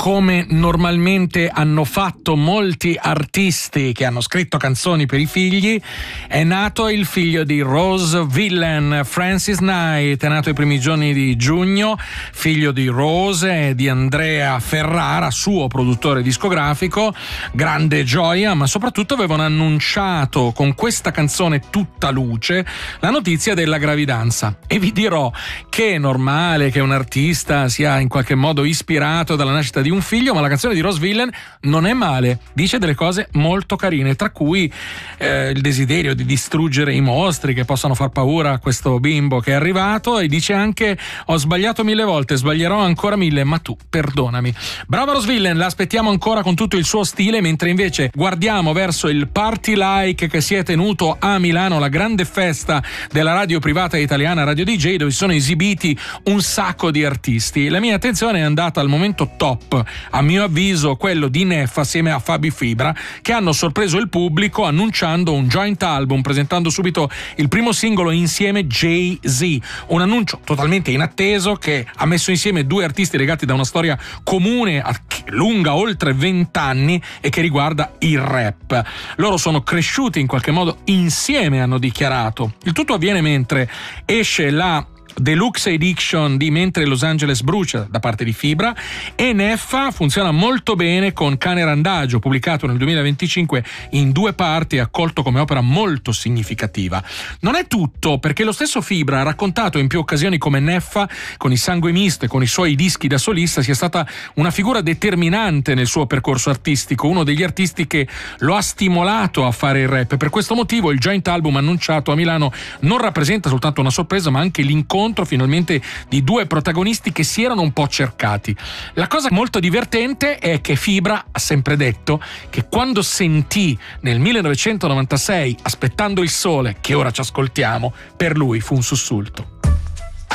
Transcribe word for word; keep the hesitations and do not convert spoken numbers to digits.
come normalmente hanno fatto molti artisti che hanno scritto canzoni per i figli, è nato il figlio di Rose Villain, Francis Knight. È nato i primi giorni di giugno, figlio di Rose e di Andrea Ferrara, suo produttore discografico. Grande gioia, ma soprattutto avevano annunciato con questa canzone tutta luce la notizia della gravidanza. E vi dirò che è normale che un artista sia in qualche modo ispirato dalla nascita di un figlio, ma la canzone di Rose Villain non è male, dice delle cose molto carine, tra cui eh, il desiderio di distruggere i mostri che possano far paura a questo bimbo che è arrivato, e dice anche: ho sbagliato mille volte, sbaglierò ancora mille, ma tu perdonami. Brava Rose Villain, la aspettiamo ancora con tutto il suo stile, mentre invece guardiamo verso il Party Like che si è tenuto a Milano, la grande festa della radio privata italiana Radio D J, dove si sono esibiti un sacco di artisti. La mia attenzione è andata al momento top, a mio avviso quello di Neff assieme a Fabi Fibra, che hanno sorpreso il pubblico annunciando un joint album, presentando subito il primo singolo insieme, Jay-Z, un annuncio totalmente inatteso che ha messo insieme due artisti legati da una storia comune lunga oltre vent'anni e che riguarda il rap. Loro sono cresciuti in qualche modo insieme, hanno dichiarato. Il tutto avviene mentre esce la Deluxe Edition di Mentre Los Angeles brucia da parte di Fibra, e Neffa funziona molto bene con Cane Randagio, pubblicato nel duemilaventicinque in due parti e accolto come opera molto significativa. Non è tutto, perché lo stesso Fibra ha raccontato in più occasioni come Neffa, con i Sangue Misto e con i suoi dischi da solista, sia stata una figura determinante nel suo percorso artistico, uno degli artisti che lo ha stimolato a fare il rap. Per questo motivo il joint album annunciato a Milano non rappresenta soltanto una sorpresa, ma anche l'incontro finalmente di due protagonisti che si erano un po' cercati. La cosa molto divertente è che Fibra ha sempre detto che quando sentì nel millenovecentonovantasei Aspettando il sole, che ora ci ascoltiamo, per lui fu un sussulto.